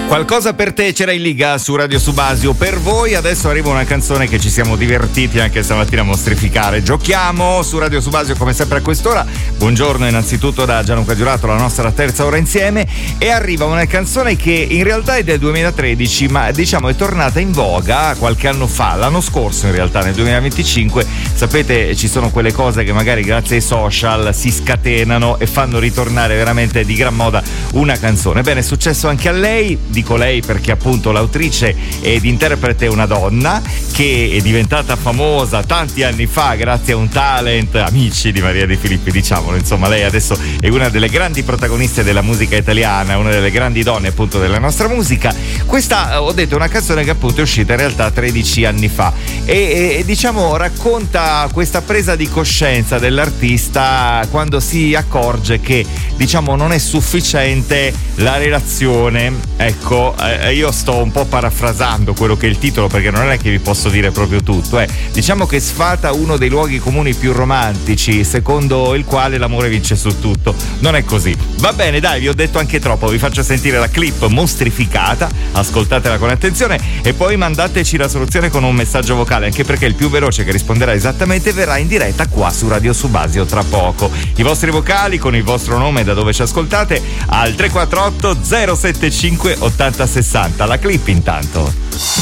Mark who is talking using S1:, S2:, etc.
S1: Qualcosa per te c'era in Liga su Radio Subasio. Per voi adesso arriva una canzone che ci siamo divertiti anche stamattina a mostrificare. Giochiamo su Radio Subasio come sempre a quest'ora. Buongiorno innanzitutto da Gianluca Giurato, la nostra terza ora insieme. E arriva una canzone che in realtà è del 2013, ma diciamo è tornata in voga qualche anno fa, l'anno scorso in realtà, nel 2025. Sapete, ci sono quelle cose che magari grazie ai social si scatenano e fanno ritornare veramente di gran moda una canzone. Bene, è successo anche a lei. Dico lei perché appunto l'autrice ed interprete è una donna che è diventata famosa tanti anni fa grazie a un talent, amici di Maria De Filippi, diciamolo, insomma lei adesso è una delle grandi protagoniste della musica italiana, una delle grandi donne appunto della nostra musica. Questa, ho detto, è una canzone che appunto è uscita in realtà 13 anni fa e diciamo racconta questa presa di coscienza dell'artista quando si accorge che diciamo non è sufficiente la relazione. Ecco, io sto un po' parafrasando quello che è il titolo perché non è che vi posso dire proprio tutto. Diciamo che sfata uno dei luoghi comuni più romantici, secondo il quale l'amore vince su tutto. Non è così. Va bene, dai, vi ho detto anche troppo. Vi faccio sentire la clip mostrificata, ascoltatela con attenzione e poi mandateci la soluzione con un messaggio vocale, anche perché il più veloce che risponderà esattamente verrà in diretta qua su Radio Subasio tra poco. I vostri vocali con il vostro nome e da dove ci ascoltate al 348 075 8060. La clip intanto.